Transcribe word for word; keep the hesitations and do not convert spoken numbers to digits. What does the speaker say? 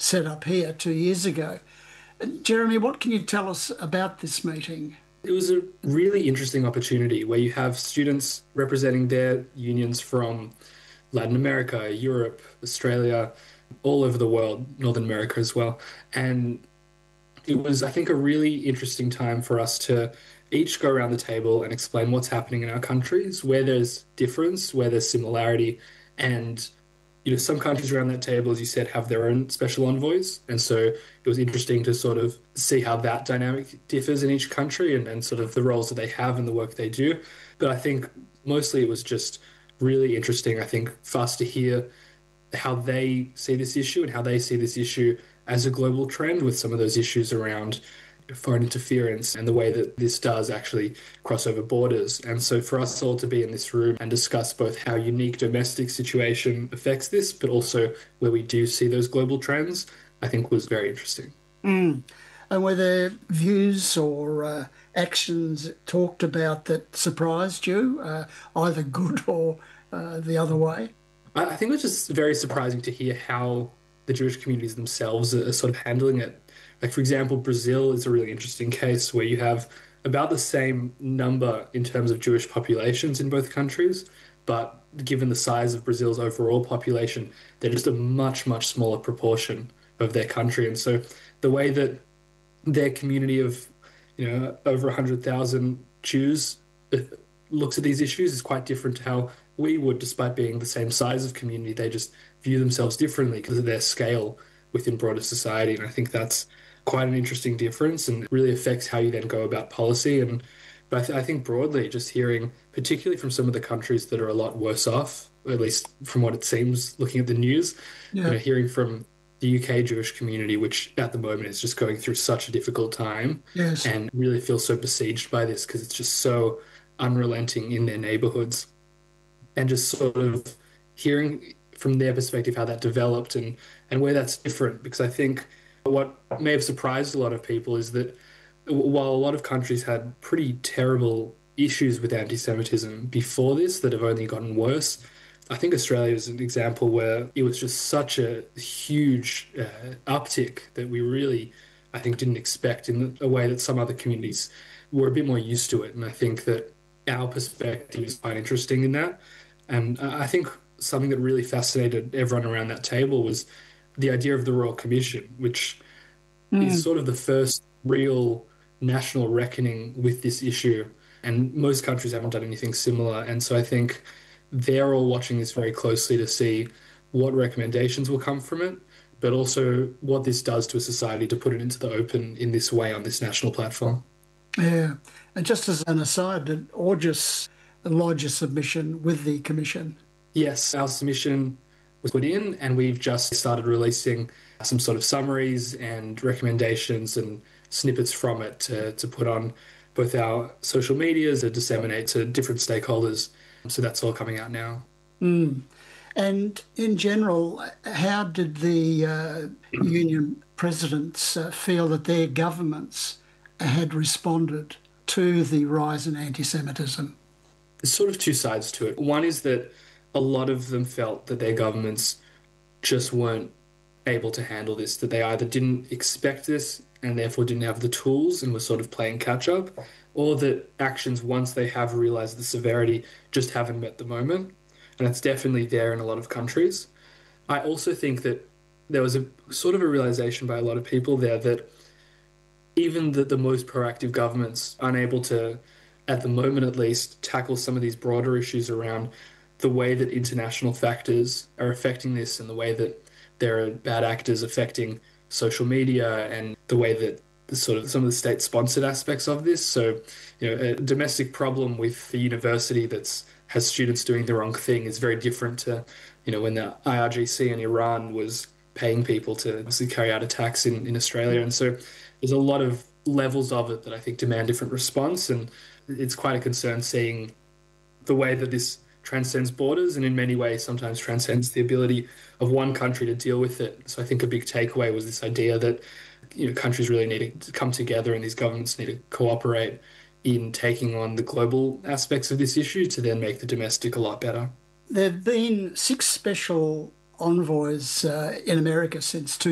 set up here two years ago. Jeremy, what can you tell us about this meeting? It was a really interesting opportunity where you have students representing their unions from Latin America, Europe, Australia, all over the world, Northern America as well. And it was, I think, a really interesting time for us to each go around the table and explain what's happening in our countries, where there's difference, where there's similarity, and you know, some countries around that table, as you said, have their own special envoys. And so it was interesting to sort of see how that dynamic differs in each country and, and sort of the roles that they have and the work they do. But I think mostly it was just really interesting, I think, for us to hear how they see this issue and how they see this issue as a global trend with some of those issues around foreign interference and the way that this does actually cross over borders. And so for us all to be in this room and discuss both how unique domestic situation affects this, but also where we do see those global trends, I think was very interesting. Mm. And were there views or uh, actions talked about that surprised you, uh, either good or uh, the other way? I I think it was just very surprising to hear how the Jewish communities themselves are sort of handling it. Like, for example, Brazil is a really interesting case where you have about the same number in terms of Jewish populations in both countries, but given the size of Brazil's overall population, they're just a much, much smaller proportion of their country. And so the way that their community of, you know, over one hundred thousand Jews uh, looks at these issues is quite different to how we would, despite being the same size of community. They just view themselves differently because of their scale within broader society. And I think that's quite an interesting difference and really affects how you then go about policy. And but I, th- I think broadly, just hearing, particularly from some of the countries that are a lot worse off, at least from what it seems, looking at the news, Yeah. you know, hearing from the U K Jewish community, which at the moment is just going through such a difficult time Yes. and really feels so besieged by this because it's just so unrelenting in their neighborhoods, and just sort of hearing from their perspective how that developed and and where that's different. Because I think what may have surprised a lot of people is that while a lot of countries had pretty terrible issues with anti-Semitism before this that have only gotten worse, I think Australia is an example where it was just such a huge uh, uptick that we really, I think, didn't expect in a way that some other communities were a bit more used to it. And I think that our perspective is quite interesting in that. And uh, I think something that really fascinated everyone around that table was the idea of the Royal Commission, which is Mm. sort of the first real national reckoning with this issue. And most countries haven't done anything similar. And so I think they're all watching this very closely to see what recommendations will come from it, but also what this does to a society to put it into the open in this way on this national platform. Yeah. And just as an aside, did August lodge a submission with the Commission? Yes, our submission was put in, and we've just started releasing some sort of summaries and recommendations and snippets from it to, to put on both our social medias to disseminate to different stakeholders. So that's all coming out now. Mm. And in general, how did the uh, union presidents uh, feel that their governments had responded to the rise in anti-Semitism? There's sort of two sides to it. One is that a lot of them felt that their governments just weren't able to handle this, that they either didn't expect this and therefore didn't have the tools and were sort of playing catch up, or that actions, once they have realized the severity, just haven't met the moment. And that's definitely there in a lot of countries. I also think that there was a sort of a realization by a lot of people there that even the, the most proactive governments unable to, at the moment at least, tackle some of these broader issues around the way that international factors are affecting this and the way that there are bad actors affecting social media and the way that the sort of some of the state-sponsored aspects of this. So, you know, a domestic problem with the university that's has students doing the wrong thing is very different to, you know, when the I R G C in Iran was paying people to obviously carry out attacks in, in Australia. And so there's a lot of levels of it that I think demand different response. And it's quite a concern seeing the way that this transcends borders and in many ways sometimes transcends the ability of one country to deal with it. So I think a big takeaway was this idea that, you know, countries really need to come together and these governments need to cooperate in taking on the global aspects of this issue to then make the domestic a lot better. There have been six special envoys uh, in America since